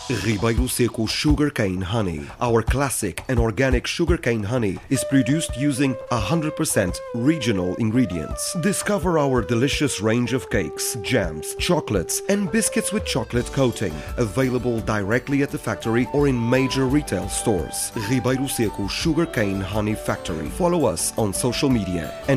Ribeiro Seco Sugarcane Honey. Our classic and organic sugarcane honey is produced using 100% regional ingredients. Discover our delicious range of cakes, jams, chocolates, and biscuits with chocolate coating, available directly at the factory or in major retail stores. Ribeiro Seco Sugarcane Honey Factory. Follow us on social media and